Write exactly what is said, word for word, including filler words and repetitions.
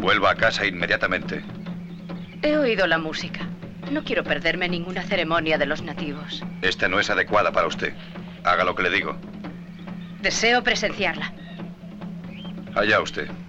Vuelva a casa inmediatamente. He oído la música. No quiero perderme ninguna ceremonia de los nativos. Esta no es adecuada para usted. Haga lo que le digo. Deseo presenciarla. Allá usted.